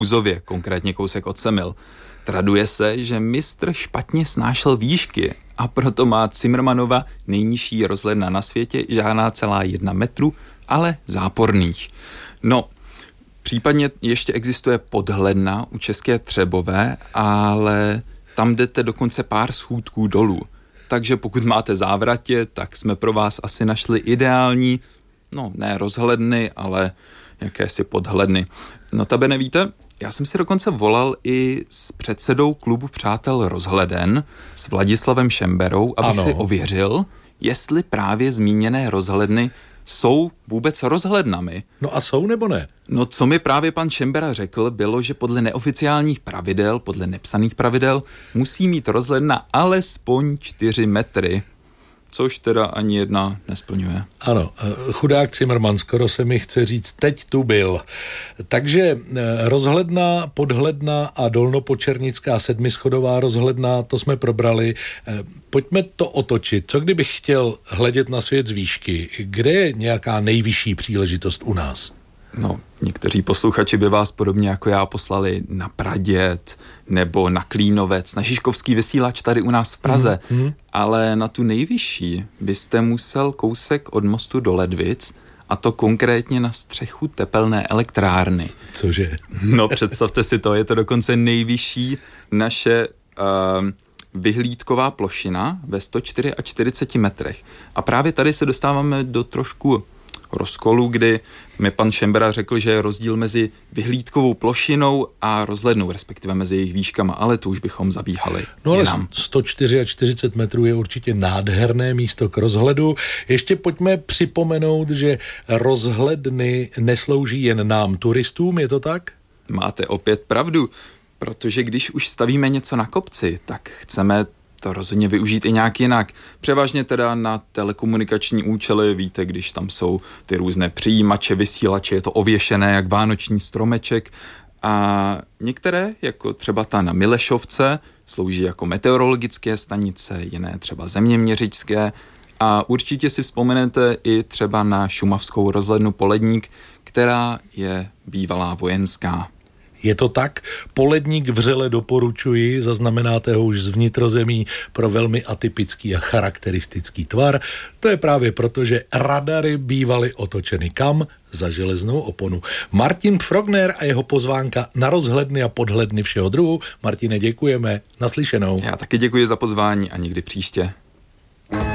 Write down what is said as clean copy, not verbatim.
Buzově, konkrétně kousek od Semil. Traduje se, že mistr špatně snášel výšky a proto má Cimrmanova nejnižší rozhledna na světě žádná celá 1 metru, ale záporných. No, případně ještě existuje podhledna u České Třebové, ale tam jdete dokonce pár schůdků dolů. Takže pokud máte závratě, tak jsme pro vás asi našli ideální, no ne rozhledny, ale jakési podhledny. Notabene víte, já jsem si dokonce volal i s předsedou klubu Přátel rozhleden, s Vladislavem Šemberou, abych si ověřil, jestli právě zmíněné rozhledny jsou vůbec rozhlednami. No a jsou nebo ne? No co mi právě pan Šembera řekl, bylo, že podle neoficiálních pravidel, podle nepsaných pravidel, musí mít rozhledna alespoň 4 metry, což teda ani jedna nesplňuje. Ano, chudák Cimrman, skoro se mi chce říct, teď tu byl. Takže rozhledna, podhledna a dolnopočernická 7schodová rozhledna, to jsme probrali. Pojďme to otočit. Co kdybych chtěl hledět na svět z výšky? Kde je nějaká nejvyšší příležitost u nás? No, někteří posluchači by vás podobně jako já poslali na Praděd nebo na Klínovec, na Žižkovský vysílač tady u nás v Praze, ale na tu nejvyšší byste musel kousek od mostu do Ledvic, a to konkrétně na střechu tepelné elektrárny. Cože? No, představte si to, je to dokonce nejvyšší naše vyhlídková plošina ve 144 metrech. A právě tady se dostáváme do trošku rozkolu, kdy mi pan Šembera řekl, že je rozdíl mezi vyhlídkovou plošinou a rozhlednou, respektive mezi jejich výškama, ale to už bychom zabíhali. No ale 144 metrů je určitě nádherné místo k rozhledu. Ještě pojďme připomenout, že rozhledny neslouží jen nám turistům, je to tak? Máte opět pravdu, protože když už stavíme něco na kopci, tak chceme to rozhodně využít i nějak jinak. Převážně teda na telekomunikační účely, víte, když tam jsou ty různé přijímače, vysílače, je to ověšené jak vánoční stromeček. A některé, jako třeba ta na Milešovce, slouží jako meteorologické stanice, jiné třeba zeměměřičské. A určitě si vzpomenete i třeba na šumavskou rozhlednu Poledník, která je bývalá vojenská. Je to tak? Poledník vřele doporučuji, zaznamenáte ho už z vnitrozemí pro velmi atypický a charakteristický tvar. To je právě proto, že radary bývaly otočeny kam? Za železnou oponu. Martin Pfrogner a jeho pozvánka na rozhledny a podhledny všeho druhu. Martine, děkujeme. Naslyšenou. Já taky děkuji za pozvání a někdy příště.